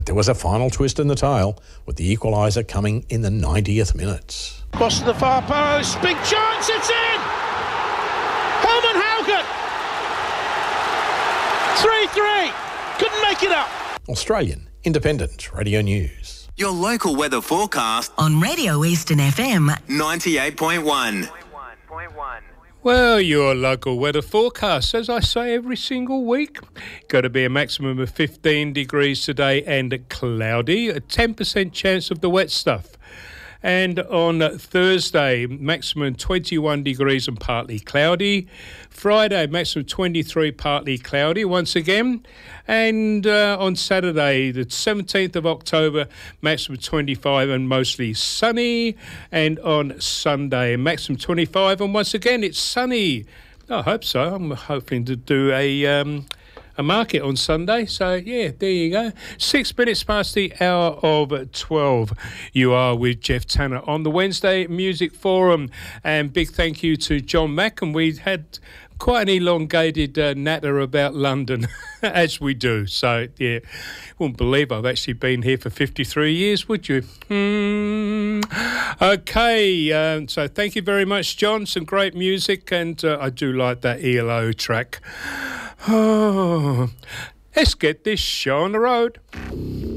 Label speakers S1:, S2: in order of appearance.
S1: There was a final twist in the tale, with the equaliser coming in the 90th minute.
S2: Cross to the far post, big chance, it's in! Herman Haugen! 3-3, couldn't make it up.
S1: Australian Independent Radio News.
S3: Your local weather forecast
S4: on Radio Eastern FM
S3: 98.1.
S5: Well, your local weather forecast, as I say every single week, got to be a maximum of 15 degrees today and cloudy, a 10% chance of the wet stuff. And on Thursday, maximum 21 degrees and partly cloudy. Friday, maximum 23, partly cloudy once again. And on Saturday, the 17th of October, maximum 25 and mostly sunny. And on Sunday, maximum 25 and once again, it's sunny. I hope so. I'm hoping to do a market on Sunday. So, yeah, there you go. 6 minutes past the hour of 12. You are with Jeff Tanner on the Wednesday Music Forum. And big thank you to John Mack. And we had quite an elongated natter about London, as we do. So, yeah, wouldn't believe I've actually been here for 53 years, would you? Okay, so thank you very much, John. Some great music, and I do like that ELO track. Oh, let's get this show on the road.